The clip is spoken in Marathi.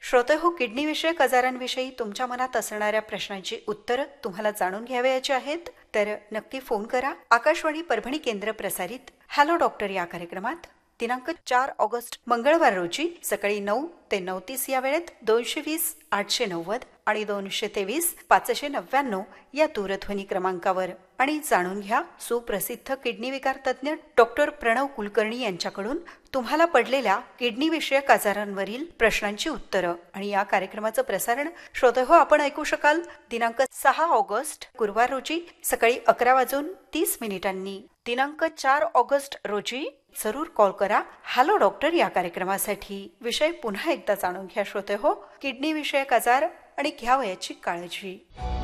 श्रोते हो, किडनी विषयक आजारांविषयी तुमच्या मनात असणाऱ्या प्रश्नांची उत्तरं तुम्हाला जाणून घ्यावयाची आहेत तर नक्की फोन करा. आकाशवाणी परभणी केंद्र प्रसारित हॅलो डॉक्टर या कार्यक्रमात दिनांक 4 ऑगस्ट मंगळवार रोजी सकाळी 9 ते 9:30 या वेळेत 220 890 आणि 223 599 या दूरध्वनी क्रमांकावर. आणि जाणून घ्या सुप्रसिद्ध किडनी विकार तज्ज्ञ डॉक्टर प्रणव कुलकर्णी यांच्याकडून तुम्हाला पडलेल्या किडनी विषयक आजारांवरील प्रश्नांची उत्तरं. आणि या कार्यक्रमाचं प्रसारण श्रोते हो आपण ऐकू शकाल दिनांक 6 ऑगस्ट गुरुवार रोजी सकाळी 11:30 दिनांक 4 ऑगस्ट रोजी जरूर कॉल करा हॅलो डॉक्टर या कार्यक्रमासाठी. विषय पुन्हा एकदा जाणून घ्या श्रोते हो, किडनी विषयक आजार आणि घ्यावयाची काळजी.